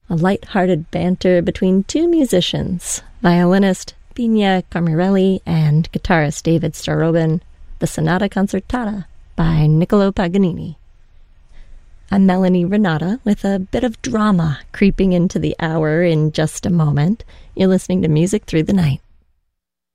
a light-hearted banter between two musicians, violinist Pina Camarelli and guitarist David Starobin, the Sonata Concertata by Niccolò Paganini. I'm Melanie Renata with a bit of drama creeping into the hour in just a moment. You're listening to Music Through the Night.